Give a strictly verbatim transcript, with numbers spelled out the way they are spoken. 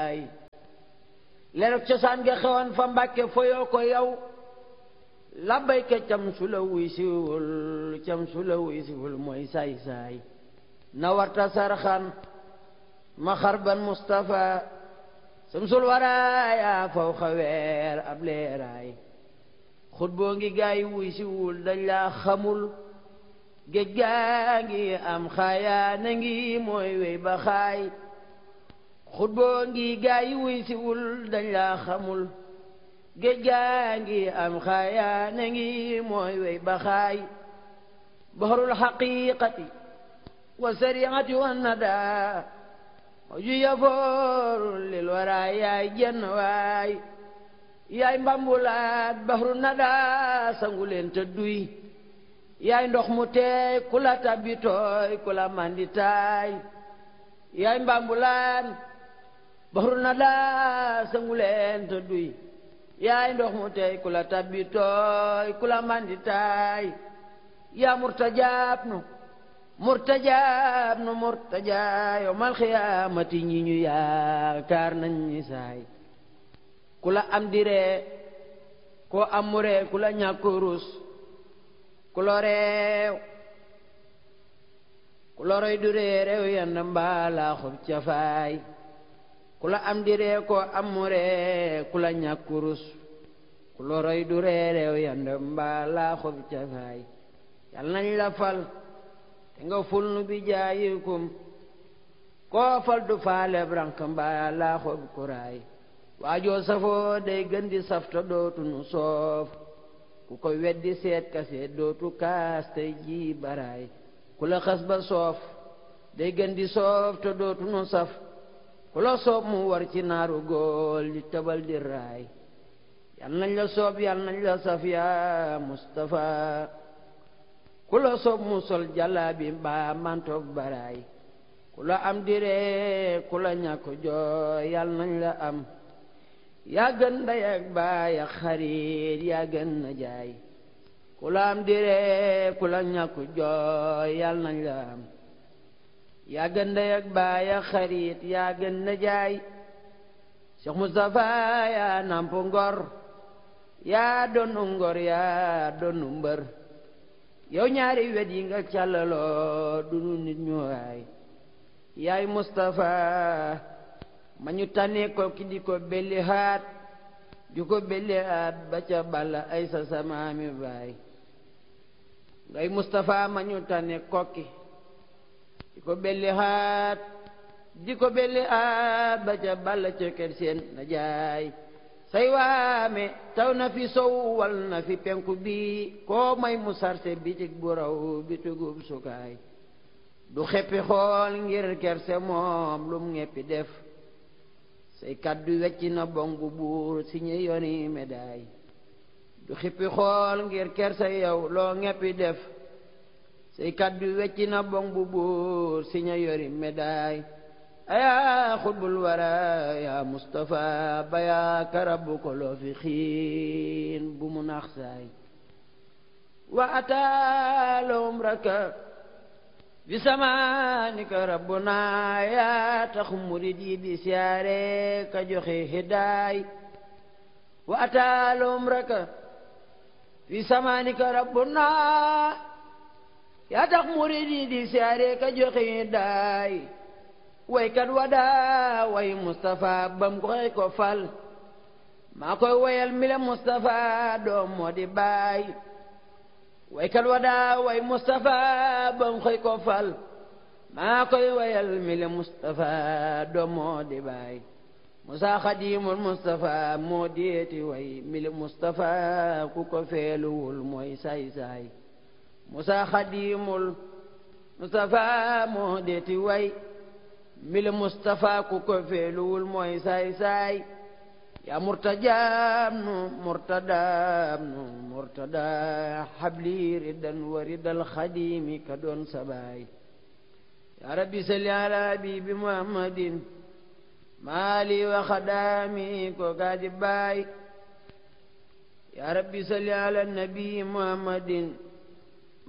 baay leerug cosaan nga xewoon fa Mbàkke foyoo ko yow labbayka cam su la wuy siwul cam su la wuy siwul mooy saay saay na warta sarxan ma xarban Mustafa samsul waraaya faw xaweer ab leeraay xut boo ngi gaay wuy siwul dañ laa xamul géej gaa ngi am xaayaa na ngi mooy wey ba xaay xut boo ngi gaay wuy siwul dañ laa xamul géej gaa ngi am xaayaa na ngi mooy wey ba xaay bahrul haqiqati wa sariati wa nada ju yafooru lil waraay yaay jenn waay yaay mbambulaat bahru nada sangu leen te duy yaay ndox mu teey ku la tabbi tooy ku la mandi taay yaay mbambulaat bahru nada sangu leen te duy yaay ndox mu teey ku la tabbi tooy ku la mandi taay yaa murtajaab nu murtajaab nu murtajaa yawmal xiyaamati ñi ñu yaakaar nañ ni saay ku la am diree koo am mu ree ku la ñàkk rus ku lo reew ku lo roy du ree reew yand mbaalaa xob cafaay ku la am diree koo am mu ree ku la ñàkk rus ku lo roy du ree reew yand mbaalaa xob cafaay yal nañ la fal te nga ful nu bi jaayikum koo fal du faale brank mbaalaa xob kuraay waajoo safoo day gën di safta dootu nu soof ku ko weddi seet kaseet dootu kaas tey ji baraay ku la xas ba soof day gën di soof te dootu nu saf ku la soob mu war ci naaru góol di tëbal di raay yal nañ la soob yal nañ la saf yaa Mustafa ku la soob mu sol jàllaabi mbaa mantoog baraay ku la am diree ku la ñàkk jooy yal nañ la am yaa gën ndey ak baay ak xarit yaa gën na jaay ku la am diree ku la ñàkk jooy yal nañ la am yaa gën ndey ak baay ak xarit yaa gën na jaay Cheikh Moustapha yaa namp ngor yaa doonu ngor yaa doonu mbër yow ñaari wet yi nga càllaloo du nu nit ñu waay yaay Moustapha ma ñu tànnee ko ki di ko belli haat di ko belli haat ba ca balla ay sa samaami baay ngay Moustapha ma ñu tànnee kokki di ko belli haat di ko belli haat ba ca balla ca kër seen na jaay say waame taw na fi sow wal na fi penku bi koo may mu sarse bitig bu raw bitugub sukaay du xeppi xool ngir kerse moom lum ngeppi def say kaddu wecci na bong bu buur si ñu yoni médaille du xippi xool ngir kersa yow loo ngeppi def say kaddu wecci na bong bu buur si ñu yori médaille ayaa xutbul wara yaa Mustafa baya karabu ko loo fi xiin bu mu nax saay wa ataalum raka bi samaanika rabbuna yaa tax murid yi di siyaare ka joxe hidaay wa ataalum raka bi samaanika rabbuna yaa tax murid yi di siyaare ka joxe hidaay waykat wadaa way Mustafa bam koy ko fal maa koy wayal mi la Mustafa doom moo di baay waykat wadaa way Mustafa bam koy ko fal maa koy wayal mi la Mustafa doom moo di baay Musa Xadimul Mustafa moo deeti way mi la Mustafa ku ko feeluwul mooy saay saay Musa Xadimul Mustafa moo deeti way mil Mustafa ku ko feeluwul mooy saay saay yaa murtajaam nu murtadaam nu murtada habli ridan wa ridal xadimi ka doon sabaay yaa rabbi salli ala habibi muhammadin maali wa xadaami ko gaadi baay yaa rabbi salli ala nabi muhammadin